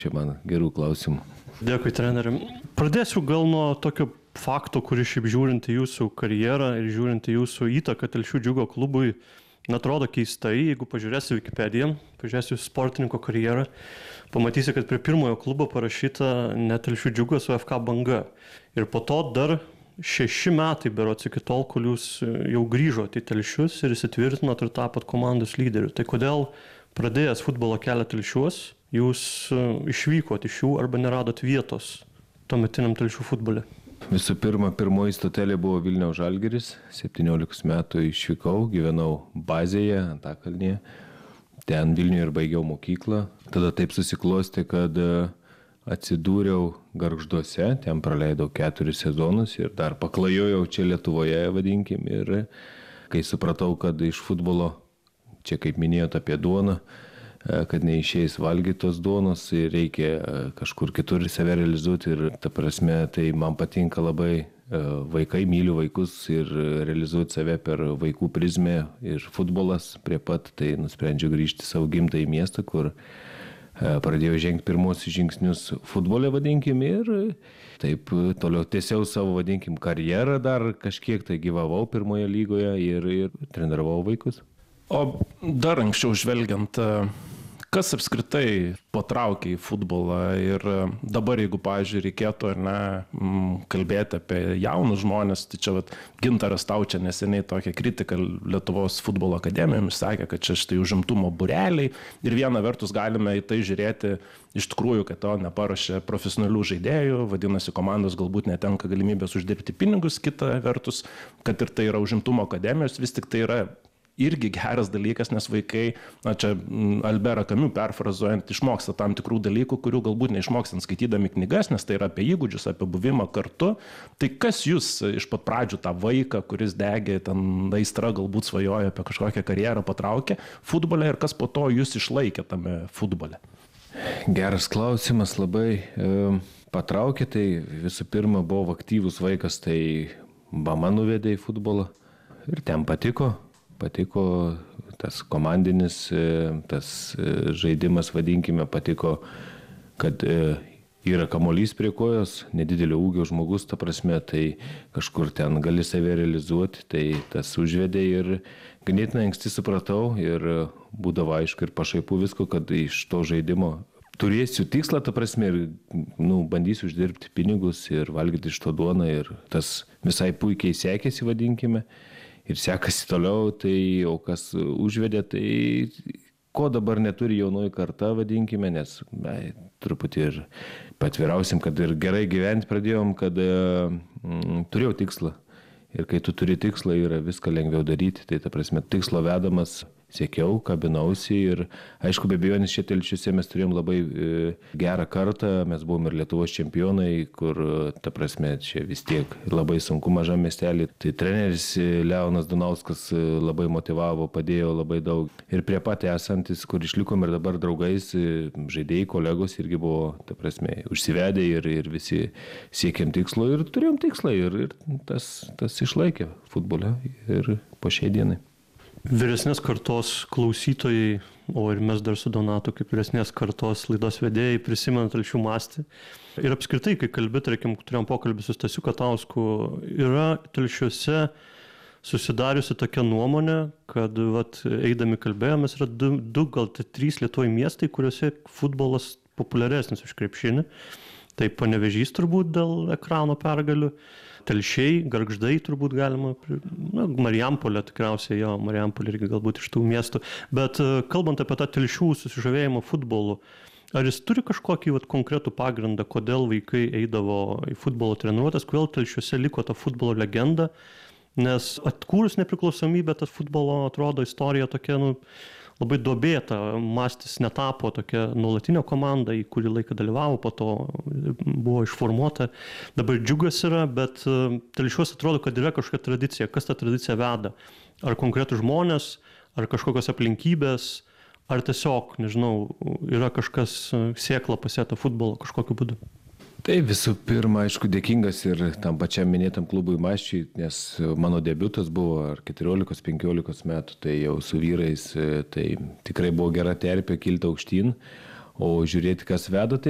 Čia man gerų klausimų. Dėkui, treneri. Pradėsiu gal nuo tokio fakto, kuris šiaip žiūrint į jūsų karjerą ir žiūrint į jūsų įtaką Telšių Džiugo klubui, atrodo keistai, jeigu pažiūrėsi Wikipediją, pažiūrėsi sportininko karjerą, pamatysi, kad prie pirmojo klubo parašyta ne Telšių Džiugas, o FK Banga. Ir po to dar 6 metai berods iki tol, kol jūs jau grįžote į Telšius ir įsitvirtinot ir tapot komandos lyderiu. Tai kodėl pradėjęs futbolo kelią Telšiuos, jūs išvykot iš jų arba neradot vietos tuometiniam Telšių futbole? Visų pirma, pirmoji stotelė buvo Vilniaus Žalgiris. 17 metų išvykau, gyvenau bazėje, Antakalnyje. Ten Vilniuje ir baigiau mokyklą. Tada taip susiklosti, kad atsidūriau Gargžduose, ten praleidau 4 sezonus ir dar paklajojau čia Lietuvoje, vadinkim. Ir kai supratau, kad iš futbolo, čia kaip minėjot apie duoną, kad neišeis valgyti tos duonos ir reikia kažkur kitur save realizuoti. Ir ta prasme, tai man patinka labai vaikai, myliu vaikus ir realizuoti save per vaikų prizmę ir futbolas prie pat, tai nusprendžiau grįžti savo gimtąjį miestą, kur pradėjau žengti pirmosius žingsnius futbole, vadinkim, ir taip toliau tiesiau savo, vadinkim, karjerą dar kažkiek, tai gyvavau pirmoje lygoje ir treniravau vaikus. O dar anksčiau žvelgiant, kas apskritai patraukė į futbolą ir dabar, jeigu, pavyzdžiui, reikėtų ar ne kalbėti apie jaunus žmonės, tai čia Gintaras Taučia neseniai tokią kritiką Lietuvos futbolo akademijomis sakė, kad čia štai užimtumo būreliai ir viena vertus galime į tai žiūrėti iš tikrųjų, kad to neparuošė profesionalių žaidėjų, vadinasi, komandos galbūt netenka galimybės uždirbti pinigus, kita vertus, kad ir tai yra užimtumo akademijos, vis tik tai yra irgi geras dalykas, nes vaikai, čia Alberą Kamiu perfrazuojant, išmoksta tam tikrų dalykų, kurių galbūt neišmokstant skaitydami knygas, nes tai yra apie įgūdžius, apie buvimą kartu. Tai kas jūs iš pat pradžių tą vaiką, kuris degė, ten aistra galbūt svajoja apie kažkokią karjerą, patraukė futbole ir kas po to jūs išlaikė tame futbole? Geras klausimas, labai patraukė, tai visų pirma buvo aktyvus vaikas, tai mama nuvedė į futbolą ir ten patiko tas komandinis, tas žaidimas, vadinkime, patiko, kad yra kamuolys prie kojos, nedidelio ūgio žmogus, ta prasme, tai kažkur ten gali save realizuoti, tai tas užvedė ir ganėtinai anksti supratau ir būdavo aišku ir pašaipų visko, kad iš to žaidimo turėsiu tikslą, ta prasme, ir bandysiu uždirbti pinigus ir valgyti iš to duoną ir tas visai puikiai sekėsi, vadinkime. Ir sekasi toliau, tai o kas užvedė, tai ko dabar neturi jaunoji karta, vadinkime, nes truputį ir patviriausim, kad ir gerai gyventi pradėjom, kad turėjau tikslą. Ir kai tu turi tikslą, yra viską lengviau daryti, tai ta prasme, tikslo vedamas siekiau, kabinausi ir aišku, be abejonės čia Telšiuose mes turėjom labai gerą kartą, mes buvom ir Lietuvos čempionai, kur, ta prasme, čia vis tiek labai sunku mažam miestelį. Tai treneris Leonas Dunauskas labai motivavo, padėjo labai daug. Ir prie pat esantis, kur išlikom ir dabar draugais, žaidėjai, kolegos irgi buvo, ta prasme, užsivedę ir visi siekėm tikslo ir turėjom tikslą ir tas išlaikė futbole ir po šiai dienai. Vyresnės kartos klausytojai, o ir mes dar su Donatu kaip vyresnės kartos laidos vedėjai prisimena Telšių mastį. Ir apskritai, kai tarkim, turėjom pokalbį su Stasiu Katausku, yra Telšiuose susidariusi tokia nuomonė, kad eidami kalbėjomės, yra 2, gal 3 Lietuvoje miestai, kuriuose futbolas populiaresnis už krepšinį. Tai Panevėžys turbūt dėl ekrano pergalių. Telšiai, Gargždai turbūt galima, Marijampolė tikriausiai, Marijampolė irgi galbūt iš tų miestų. Bet kalbant apie tą Telšių susižavėjimą futbolu, ar jis turi kažkokį konkretų pagrindą, kodėl vaikai eidavo į futbolo treniruotes, kodėl Telšiuose liko ta futbolo legenda, nes atkūrus nepriklausomybę, tas futbolo atrodo istorija tokia, labai duobėta, Mastis netapo tokia nuolatinė komanda, į kurį laiką dalyvavo, po to buvo išformuota. Dabar Džiugas yra, bet Telšiuose atrodo, kad yra kažkokia tradicija. Kas tą tradiciją veda? Ar konkretų žmonės, ar kažkokios aplinkybės, ar tiesiog, nežinau, yra kažkas sėkla pasėta futbolo kažkokiu būdu? Tai visų pirma, aišku, dėkingas ir tam pačiam minėtam klubui Masčiui, nes mano debiutas buvo ar 14-15 metų, tai jau su vyrais, tai tikrai buvo gera terpė kilti aukštyn, o žiūrėti, kas veda, tai